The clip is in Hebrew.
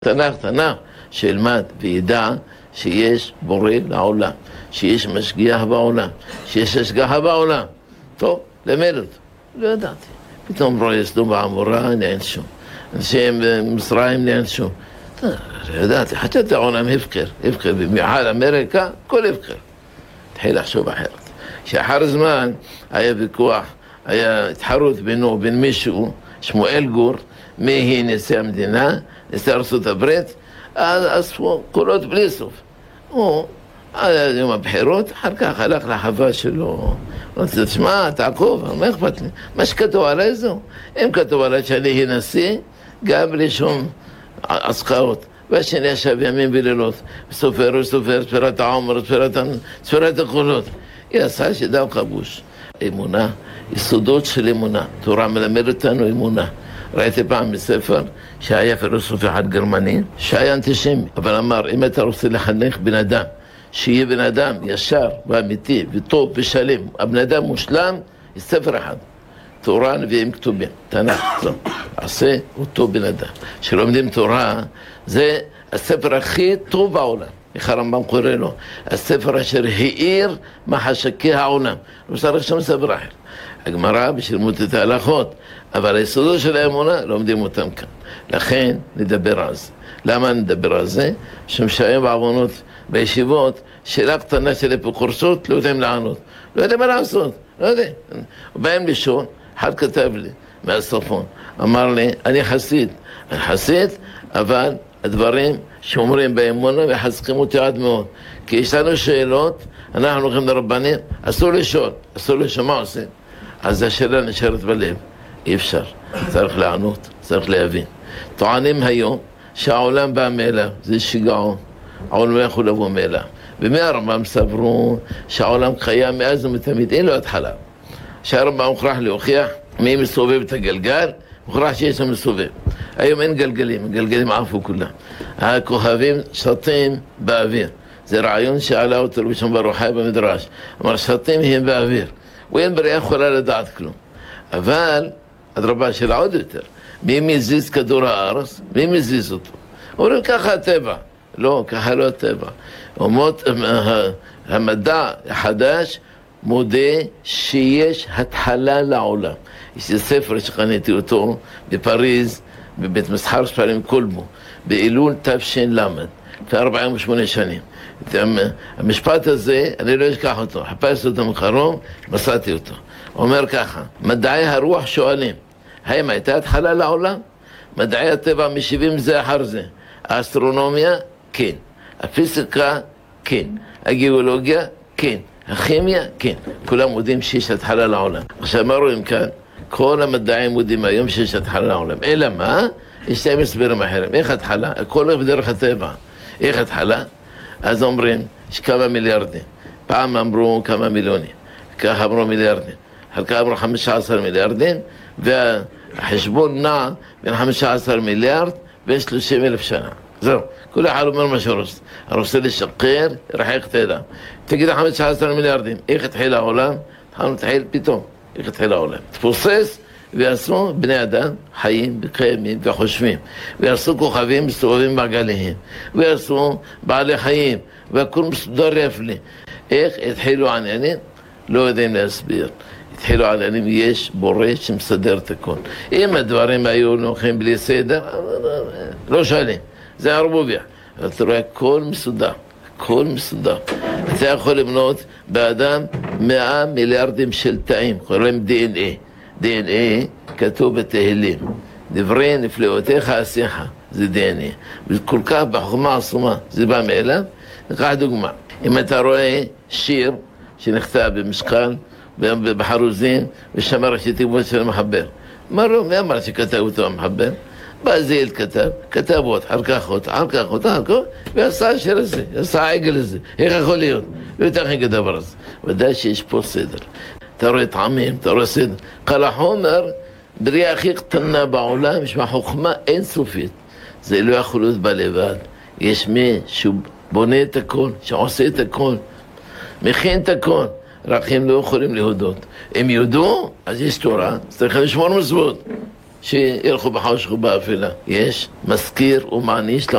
תנ"ך, שילמד וידע שיש בורא לעולם, שיש משגיח בעולם, שיש השגחה בעולם. טוב, למד אותו. לא ידעתי. פתאום רואה סדום ועמורה, נענשו. אנשי מצרים נענשו. לא ידעתי, חשבתי העולם הפקר, במיוחד אמריקה, כל הפקר. התחיל לחשוב אחרת. שאחר זמן היה ויכוח, היה התחרות בינו ובין מישהו, שמואל גור, מי היא נשיא המדינה, נשיא ארצות הברית, אז אספו קולות בלי סוף. הוא, עד יום הבחירות, אחר כך הלך לחווה שלו, רוצה, תשמע, תעקוב, מה אכפת לי? מה שכתוב עליי זו. אם כתוב עליי שאני היא נשיא, גם בלי שום עסקאות. והשני ישב ימים ולילות, סופר, ספירת העומר, ספירת הקולות. היא עשה שדם כבוש. אמונה, יסודות של אמונה. תורה מלמד אותנו אמונה. ראיתי פעם בספר שהיה פילוסוף אחד גרמני, שהיה אנטישמי, אבל אמר, אם אתה רוצה לחנך בן אדם, שיהיה בן אדם ישר ואמיתי וטוב ושלם, הבן אדם מושלם, יש ספר אחד, תורה נביאים כתובים, תנ"ך, זו, עשה אותו בן אדם. שלומדים תורה, זה הספר הכי טוב בעולם. איך הרמב"ם קורא לו? הספר אשר האיר מחשקי העולם. לא צריך שם ספר אחר. הגמרא בשלמות את ההלכות, אבל היסודות של האמונה לומדים אותם כאן. לכן נדבר על זה. למה נדבר על זה? שהיום בעוונות בישיבות, שאלה קטנה של אפיקורסות, לא יודעים לענות. לא יודעים מה לעשות, לא יודעים. ובאים לשאול, אחד כתב לי מהסופון, אמר לי, אני חסיד, אבל הדברים שאומרים באמונה מחזקים אותי עד מאוד. כי יש לנו שאלות, אנחנו הולכים לרבנים, אסור לשאול, מה עושים? אז השאלה נשארת בלב, אי אפשר, צריך לענות, צריך להבין. טוענים היום שהעולם בא מאליו, זה שיגעון, העולם לא יכול לבוא מאליו. ומהרמב"ם סברו שהעולם קיים מאז ומתמיד, אין לו התחלה. שהרמב"ם מוכרח להוכיח מי מסובב את הגלגל, מוכרח שיש לו מסובב. היום אין גלגלים, גלגלים עפו כולם. הכוכבים שטים באוויר. זה רעיון שעלה אותו רבי שמעון בר יוחאי במדרש. אמר, שטים הם באוויר. ואין בריאה יכולה לדעת כלום. אבל, אדרבה שלה עוד יותר, מי מזיז כדור הארץ? מי מזיז אותו? אומרים ככה הטבע. לא, ככה לא הטבע. אומות המדע החדש מודה שיש התחלה לעולם. יש ספר שקניתי אותו בפריז, בבית מסחר ספרים קולבו, באלול תש"ל, לפני 48 שנים. המשפט הזה, אני לא אשכח אותו, חפשתי אותו מקרוב, מצאתי אותו. אומר ככה, מדעי הרוח שואלים, האם הייתה התחלה לעולם? מדעי הטבע משיבים זה אחר זה. האסטרונומיה, כן. הפיזיקה, כן. הגיאולוגיה, כן. הכימיה, כן. כולם מודים שיש התחלה לעולם. עכשיו מה רואים כאן? כל המדעים מודים היום שיש התחלה לעולם. אלא מה? יש להם הסברים אחרים. איך התחלה? הכל הולך בדרך הטבע. איך התחלה? אז אומרים, יש כמה מיליארדים. פעם אמרו כמה מיליונים. כך אמרו מיליארדים. אחר כך אמרו 15 מיליארדים, והחשבון נע בין 15 מיליארד ו-30,000 שנה. זהו. כל אחד אומר מה שרוצה. הרוצה לשקר, ירחק את האדם. תגיד 15 מיליארדים. איך התחיל העולם? התחיל פתאום. איך התחיל העולם? תפוסס ויעשו בני אדם חיים וקיימים וחושבים. ויעשו כוכבים מסתובבים מעגליהם. ויעשו בעלי חיים. והכל מסודר יפלי. איך התחילו העניינים? לא יודעים להסביר. התחילו העניינים, יש בורא שמסדר את הכל. אם הדברים היו נוחים בלי סדר, לא שואלים. זה ערבוביה. אתה רואה, הכל מסודר. הכל מסודר. אתה יכול לבנות באדם 100 מיליארדים של תאים, קוראים DNA. DNA כתוב בתהילים. דברי נפלאותיך עשיך, זה DNA. וכל כך בחוכמה עצומה, זה בא מאליו. ניקח דוגמה. אם אתה רואה שיר שנכתב במשקל, בחרוזים, ושמר שתיבות של המחבר. מה לא? מי אמר שכתב אותו המחבר? בא זיל כתב עוד, אחר כך עוד, ועשה השיר הזה, עשה העגל הזה. איך יכול להיות? לא יותר נגד דבר הזה. ודאי שיש פה סדר. אתה רואה טעמים, אתה רואה סדר. כל החומר, בריאה הכי קטנה בעולם, יש חוכמה אינסופית. זה לא יכול להיות בלבד. יש מי שבונה את הכל, שעושה את הכל, מכין את הכל. רק הם לא יכולים להודות. הם יודו, אז יש תורה, אז צריכים לשמור מצוות. שילכו בחושך ובאפלה. יש מזכיר ומעניש